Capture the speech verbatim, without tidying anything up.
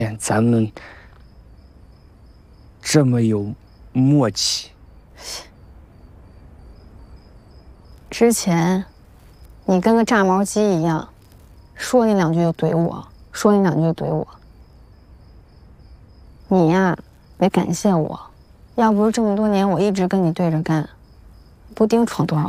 见咱们这么有默契。 之前你跟个炸毛鸡一样，说你两句就怼我，说你两句就怼我。你呀，得感谢我，要不是这么多年我一直跟你对着干，不定闯多少